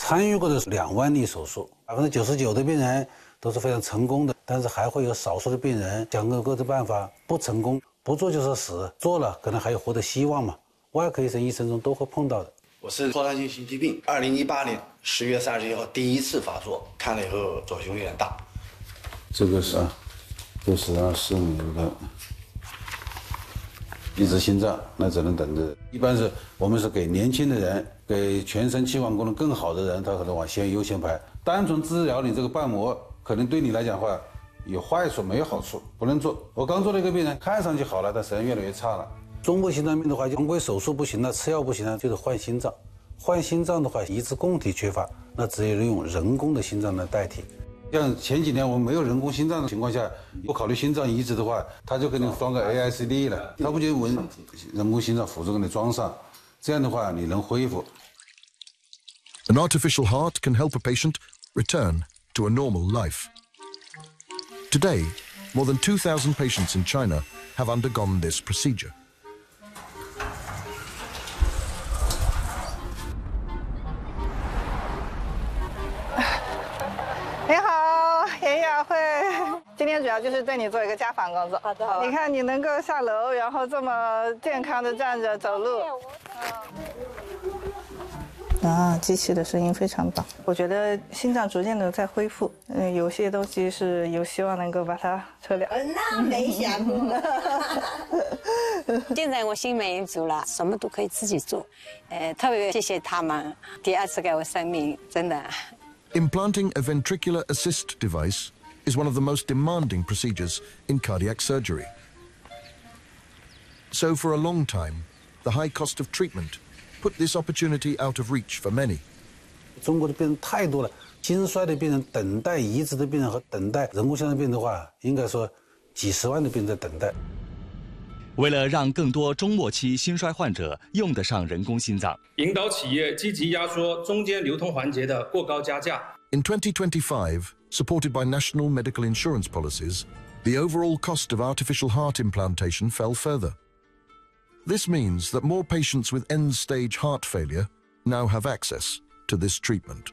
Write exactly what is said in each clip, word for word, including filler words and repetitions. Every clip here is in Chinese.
参与过的两万例手术，百分之九十九的病人都是非常成功的，但是还会有少数的病人想各各种办法不成功，不做就是死，做了可能还有活的希望嘛。外科医生一生中都会碰到的。 我是扩大性心肌病，二零一八年十月三十一号第一次发作，看了以后左胸有点大。 这个是啊，这是啊，是你的一直心脏，那只能等着。一般是我们是给年轻的人，给全身气管功能更好的人，他可能往先优先排。单纯治疗你这个瓣膜，可能对你来讲的话有坏处没有好处，不能做。我刚做了一个病人，看上去好了，但实际上越来越差了。中国心脏病的话，常规手术不行了，吃药不行了，就是换心脏。换心脏的话，移植供体缺乏，那只有用人工的心脏来代替。像前几年我们没有人工心脏的情况下，不考虑心脏移植的话，他就给你装个 A I C D 了，他不就人人工心脏辅助给你装上，这样的话你能恢复。 An artificial heart can help a patient return to a normal life. Today, more than two thousand patients in China have undergone this procedure. 你好，严雅慧。今天主要就是对你做一个家访工作。好的，好的。你看你能够下楼，然后这么健康的站着走路。啊，机器的声音非常棒。我觉得心脏逐渐的在恢复，嗯，有些东西是有希望能够把它撤掉。 那没想过。 现在我心满意足了，什么都可以自己做，呃，特别谢谢他们，第二次给我生命，真的。 Implanting a ventricular assist device is one of the most demanding procedures in cardiac surgery. So for a long time, the high cost of treatment put this opportunity out of reach for many. 中国的病人太多了，心衰的病人、等待移植的病人和等待人工心脏病的话，应该说几十万的病人在等待。 为了让更多中末期心衰患者用得上人工心脏， 引导企业积极压缩中间流通环节的过高加价。 In twenty twenty-five, supported by national medical insurance policies, the overall cost of artificial heart implantation fell further. This means that more patients with end-stage heart failure now have access to this treatment.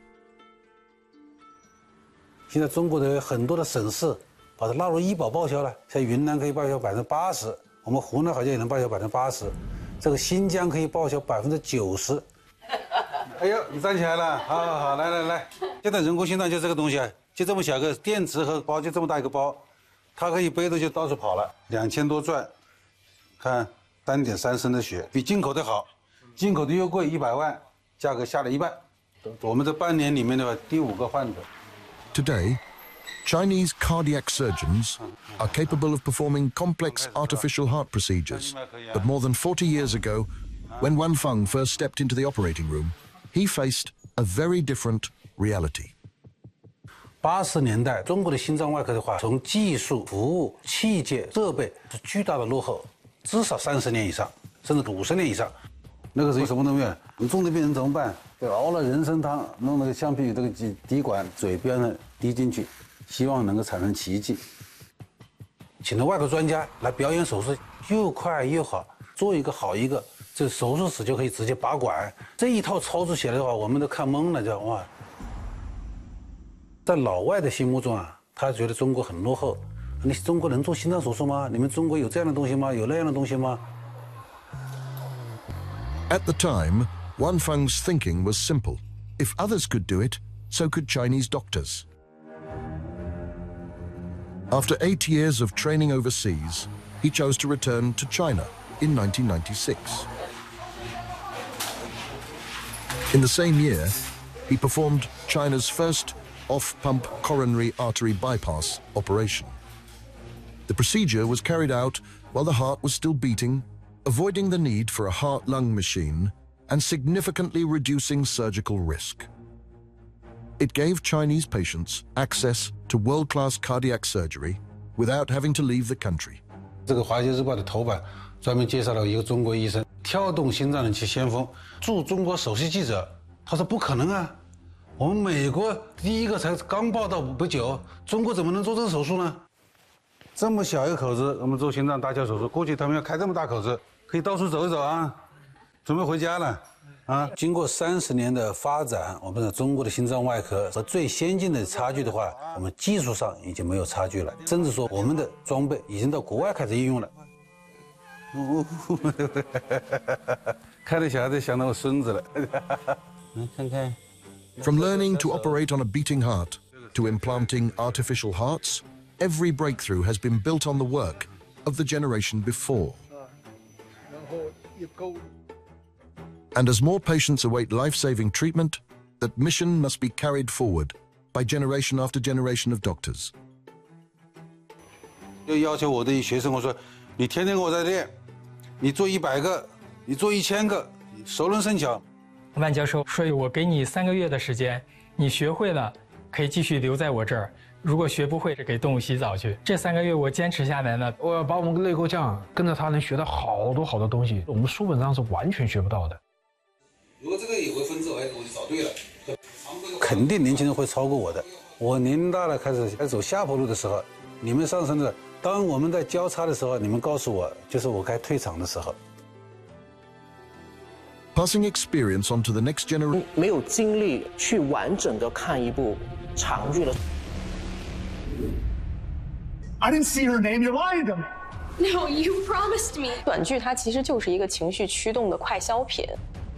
现在中国的很多的省市把它纳入医保报销了，像云南可以报销百分之八十，我们湖南好像也能报销百分之八十，这个新疆可以报销百分之九十。哎呦，你站起来了，好好好，来来来，现在人工心脏就这个东西啊，就这么小个电池和包，就这么大一个包，它可以背着就到处跑了，两千多转，看。三点三升的血，比进口的好，进口的又贵一百万，价格下了一半。我们这半年里面的第五个患者。 Today, Chinese cardiac surgeons are capable of performing complex artificial heart procedures. But more than forty years ago, when Wan Feng first stepped into the operating room, he faced a very different reality. 八十年代，中国的心脏外科的话，从技术、服务、器械、设备是巨大的落后。至少三十年以上，甚至五十年以上。那个时候什么都没有，你重的病人怎么办？对，熬了人参汤，弄那个橡皮这个滴滴管嘴边上滴进去，希望能够产生奇迹。请了外科专家来表演手术，又快又好，做一个好一个，这手术室就可以直接拔管。这一套操作起来的话，我们都看懵了，叫哇！在老外的心目中啊，他觉得中国很落后。你中国能做心脏手术吗？你们中国有这样的东西吗？有那样的东西吗？ At the time, Wan Feng's thinking was simple. If others could do it, so could Chinese doctors. After eight years of training overseas, he chose to return to China in nineteen ninety-six. In the same year, he performed China's first off-pump coronary artery bypass operation. The procedure was carried out while the heart was still beating, avoiding the need for a heart-lung machine and significantly reducing surgical risk. It gave Chinese patients access to world-class cardiac surgery without having to leave the country. 这个《华尔街日报》的头版专门介绍了一个中国医生跳动心脏的其先锋，驻中国首席记者，他说不可能啊，我们美国第一个才刚报道不久，中国怎么能做这个手术呢？这么小一个口子，我们做心脏搭桥手术，过去他们要开这么大口子，可以到处走一走啊，准备回家了。 啊，经过三十年的发展，我们的中国的心脏外科和最先进的差距的话，我们技术上已经没有差距了，甚至说我们的装备已经到国外开始应用了。看到小孩子想到我孙子了。来看看。 From learning to operate on a beating heart to implanting artificial hearts, every breakthrough has been built on the work of the generation before. And as more patients await life-saving treatment, that mission must be carried forward by generation after generation of doctors. 就要求我的学生，我说，你天天跟我在练，你做一百个，你做一千个，熟能生巧。 万教授说：“我给你三个月的时间，你学会了，可以继续留在我这儿；如果学不会，给动物洗澡去。这三个月我坚持下来呢， 我把我们内沟匠跟着他能学到好多好多东西，我们书本上是完全学不到的。 如果这个有个分支，哎，我就找对了。肯定年轻人会超过我的。我年龄大了，开始开始走下坡路的时候，你们上升的。当我们在交叉的时候，你们告诉我，就是我该退场的时候。” Passing experience on to the next generation. 没有精力去完整的看一部长剧的。 I didn't see her name. You're lying to me. No, you promised me. 短剧它其实就是一个情绪驱动的快消品。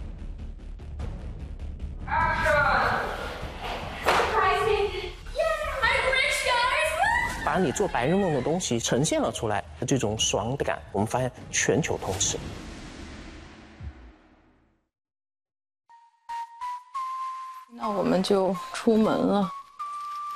把你做白日梦的东西呈现了出来，这种爽感，我们发现全球通吃。 那我们就出门了。